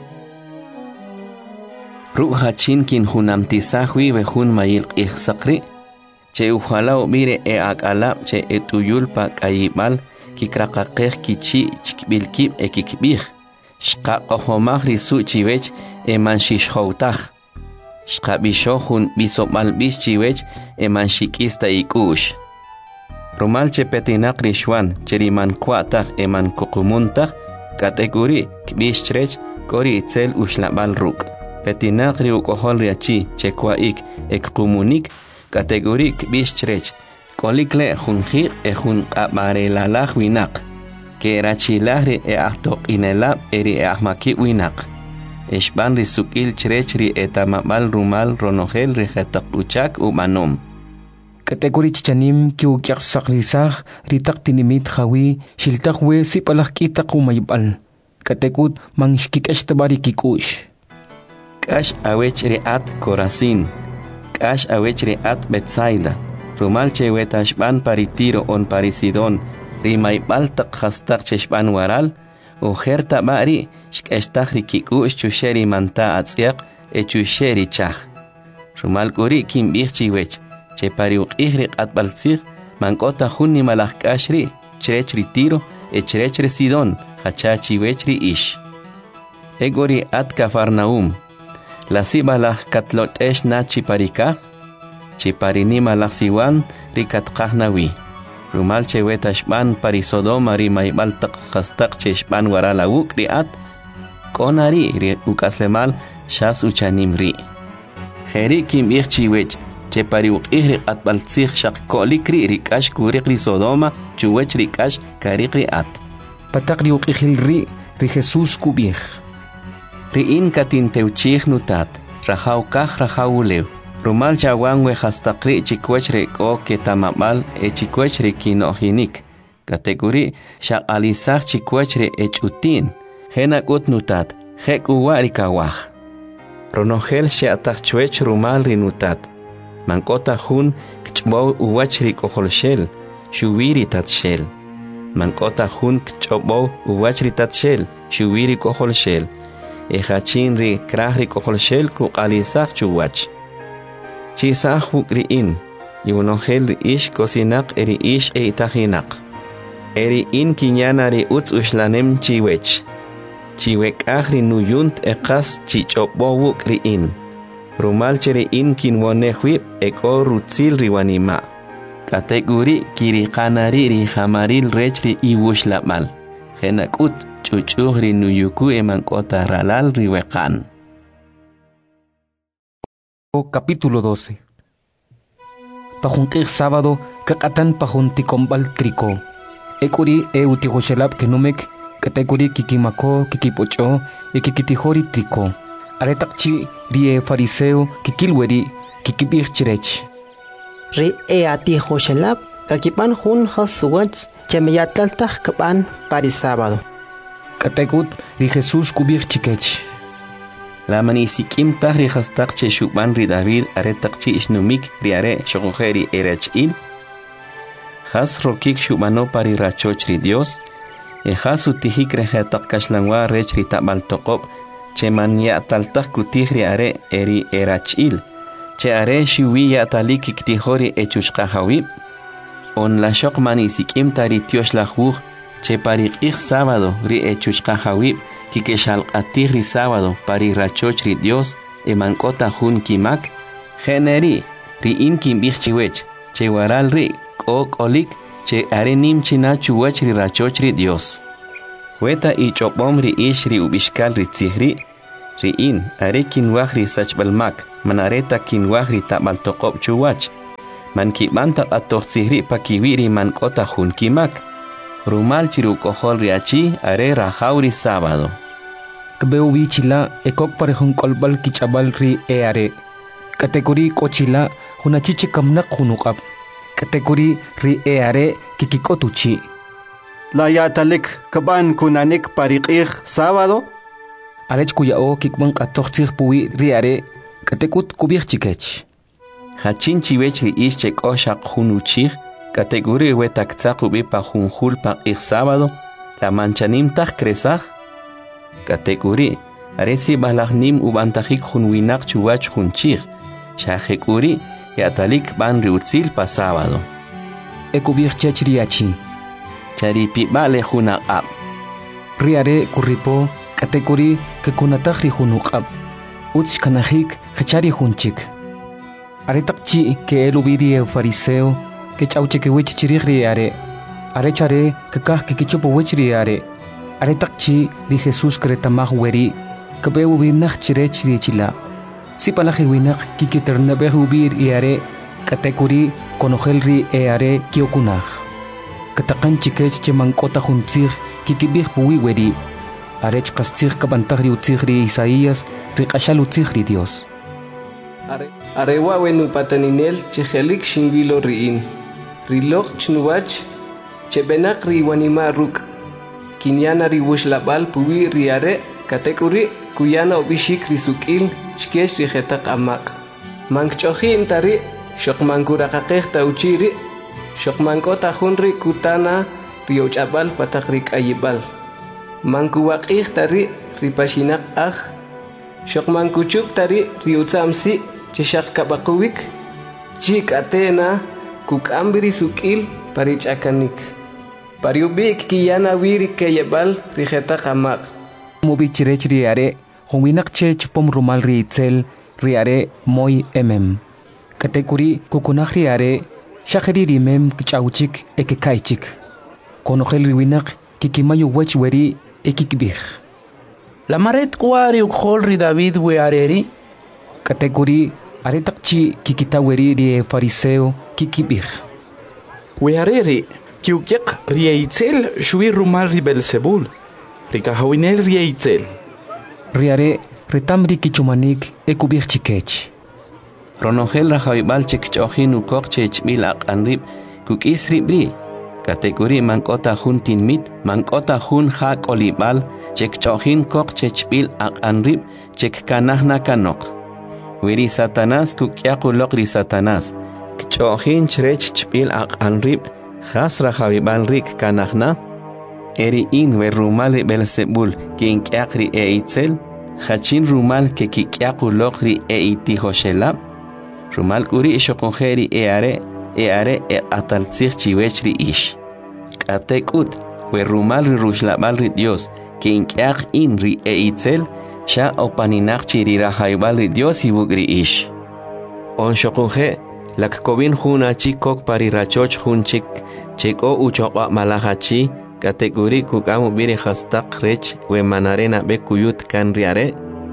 Ruk hachin kin hunamtisahwi behun mayil ihsakri, che ujalao mire akalab che etuyulpa kayibal kikrakakeh kichi chikbilkib ekikbih shqa qahomah risu chiwech emanshishhoutah shqa bishohun bisomal bish chiwech emanshikista ikush rumal che petinak rishwan cheriman kwatah eman kuqumuntah kategori kbish chrech kori itzel ushlabal ruk petinak ri ukohol riachi che kwaik ekqumunik kategorik bistrech kolikle junjir jun qabarelalaj winak que rachilahri ahtoq inelab eri ahmaki winak eshban risukil chrechri etamabal rumal ronogel rijetaq uchak umanom kategori chichanim ki ukyaq saqrisaj ritaq tinimit jawi shiltaq we sipalaj kitaq umaybal kategut manshkikash tabari kikush kash awech riat Corazín Kash awechre at Betsaida, rumal chewetashban paritiro on Parisidon, rimaybal takhastak cheshban waral, ujerta bari, shkestakri kikush chusheri manta atziak, chusheri chach. Rumal guri kim birchiwech, che pariuqihri at balzir, mankota hunni malakashri, chrechri tiro, chrechri Sidon, hachachi wechri ish. Egori at Cafarnaum. La sibalah katlotesh na chiparika, chiparinima la siwan rikatkahnawi. Rumal chewetashban parisodoma rimaybal takhastak cheshban warala ukriat, konari ri ukaslemal shas uchanimri. Jeri kim irchiwech, chepari ukihri atbaltzih shak kolikri rikash kurikri sodoma, chuwech rikash karikri at. Patakri ukihilri ri Jesus kubih. Riin katin teuchih nutat, rahaukah rahaulew. Rumal chawan we hastakri chikwech reko ketamabal chikwech rekinohinik. Kategori shak alisah chikwech re echutin. Henakut nutat, hek uwarikawah. Ronogel sheatach chwech rumal rinutat. Mankota hun kchbo uwach rikoholshel, shuwiri tatshel. Mankota hun kchbo uwach ritatshel, shuwiri koholshel. Ejachin ri krahri koholshel ku alisah chuwach. Chisah hukriin, yunogel ri ish kosinak eri ish eitahinak. Eri in kinyana ri utz ushlanem chiwech. Chiwek ahri nuyunt ekas chichobo wukriin. Rumal cheri in kinwonehwib eko rutzil riwanima. Kategori kiri kanari ri hamaril rechri iwushlamal. Henakut chuchuhri nuyuku emankota ralal riwekan. Capítulo 12. Pajuntir sábado, kakatan pajunticombal trico. Ekuri utihoshelab kenumek, kategori kikimako, kikipocho, kikitihori trico. Aretakchi rie fariseo, kikilweri, kikibirchirech. Ri atihoshelab, kakipan hun hasuwach, chemeyatlaltah kapan parisábado. Kategut ri Jesus kubirchikech. La manisikim tahri hastak che shuban ri David aretakchi ishnumik riare shokogeri erachil. Has rokik shubano pari rachoch ri Dios. Has utihik rehetak kashlangwa rech ri tabal tokop. Che man ya taltak kutih riare eri erachil. Che are shuwi ya talik iktihori echushkahawib. On la shok manisikim tari tiosh la huj. Che pari sábado ri echushkahawib. Kikeshal atirri sábado pari rachoch ri Dios emankota hun kimak generi ri in kim bichchiwech che waral ri ok olik che are nim china chuwach ri rachoch ri Dios. Weta I chopom ri ish ri ubishkal ri tzihri, ri in are kinwach ri sachbalmak, man areta kinwach ri tabaltokop chuwach, man kibanta atoch tzihri pa kiwiri man kota hun kimak, rumal chiru kohol ri achi are rajaw ri sábado. Kbeu bichila ekok parehun kolbal kichabal ri are. Kategori kochila hunachichi kamnak hunukap. Kategori ri are kikikotuchi. La yatalik kaban kunanik pariqih sábado. Arech kuyao kikban katochir puwi ri are katekut kubir chikech. Hachin chiwech ri ish chek oshak hunuchih, kategori wetak tsakubi pa hunhul pa sábado, la manchanim tak kresach. Kategori aresi balahnim ubantajik hunwinak chuwach hunchih, shahekuri yatalik ban riutzil pa sábado. Ekubir chechriachi. Charipi bale hunaqab. Riare kuripo kategori kekunatahri hunukab. Utz kanahik hachari hunchik. Aretakchi ke elubiri fariseo ke chauche wich chirigri are. Arechare kekah kikichupo wichri are. Aretakchi di Jesús kretamah weri kabeu binach chirechri chila. Si palaji winak kikiternabeh ubir iare kategori konohelri eare kiokunah. Katakan chikech chemankota juntzir kikibih puwi weri. Arech kastzir kabantagri utzigri Isaías riqashal utzigri Dios. Arewa wenu pataninel chehelik shinvilo riin. Rilok chnuwach chebenak riwanima ruk. Kinyana riwush labal puwi riare kategori kuyana obishik risukil chkesh rihetak amak. Mankchohin tari shokmankurakakeh tauchiri shokmankota hunri kutana riochabal patakrik ayibal. Mankuwakih tari ripashinak shokmankuchuk tari riutsamsi chishak kabakuwik chik atena kukambiri sukil parichakanik. Pariubik kiyana wiri kayebal rihetak amak. Mubi chirech riare honginak chech pom rumal riitzel riare moy Kategori kukunak riare shakeri rimem kichauchik ekekaichik. Konohel riwinak kikimayu wech weri ekikbih. La maret kuari ukhol ri David we areri. Kategori aretakchi kikita weri rie fariseo kikibih. We areri kiukiak rieitzel shui rumal ri Belzebul. Rikahawinel rieitzel. Riare retamri kichumanik ekubih chikech. Ronogel rajaibal chekchohin ukok chechbil anrib kuk isribri. Kategori mankota hun tinmit, mankota hun hak olibal, chekchohin kok chechbil anrib chekkanahna kanok. Wiri Satanás kuk yakulok ri Satanás. Kchohin chrech chbil anrib, has rajaibal rik kanahna. Eri in we rumal Belzebul kin kyakri eitzel, hachin rumal ke kikyakulok ri eitihoshelab. Rumal kuri shokongeri eare ataltzir chiwechri ish. Katekut we rumal ri rushlabal ri Dios que inkyak in ri eitzel sha opaninach chiri rajaibal ri Dios ibugri ish. On shokonge lak kovin huna chikok pari rachoch hunchik cheko uchoqa malahachi kategori kukamu biri hastak rech we manarena be kuyut kan riare.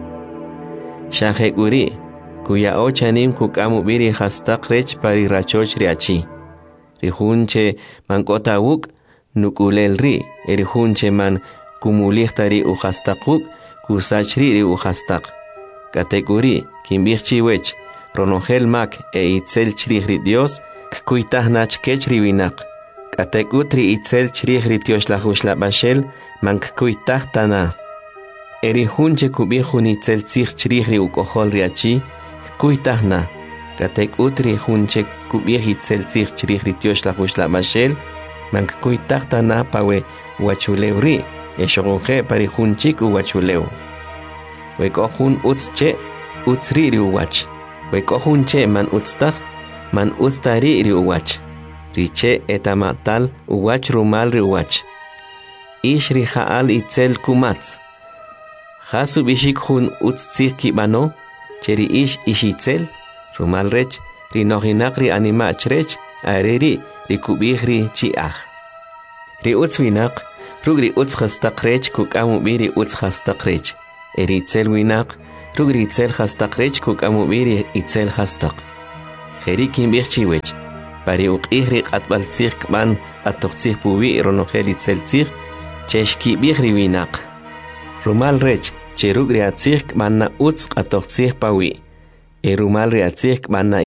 Shaheguri kuya ochanim kukamu biri hastak rech pari rachoch riachi. Rihunche mankota wuk nukulel ri, erihunche man kumulihtari u hastakuk kusachri ri u hastak. Kategori kimbirchi wech ronogel mak itzel chri Dios kuitahnach kechri winak. Katekutri itzel chri tioshla bashel mank kuitahtana. Erihunche kubihun itzel chri ukohol riachi kuitahna. Katekutri hunche kubih itzel chri tioshla bashel mank kuitahtana pawe wachulewri eshogonje parihunchik uwachuleu. Wekohun utzche utzri riuwach. Wekohunche man utztah man ustari riuwach. Riche etamatal uwach rumal riuwach. Ish rihaal itzel kumatz. Hasu bishik hun utztzik kibano, cheri ish ishitzel, rumal rech, rinohinak ri animach rech, areri rikubihri chi'aj. Ri utz winaq, rug ri utz khastaqrech kukamu biri utz khastaqrech. Eri itzel winaq, rug ri itzel khastaqrech kukamu biri itzel khastaq. Jeri kinbih chiwech, pari uqihri qatbaltzih kman atoqtzih pubi ronogel itzel tzih, cheshki bihri winaq. Rumal rech, cherug ri atzih kmanna utz atoqtzih pawi. Rumal ri atzih kmanna.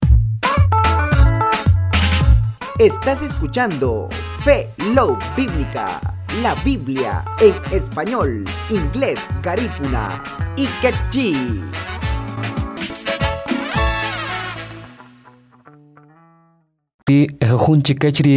Estás escuchando Fe Love Bíblica, la Biblia en español, inglés, garífuna y quechí. Junchi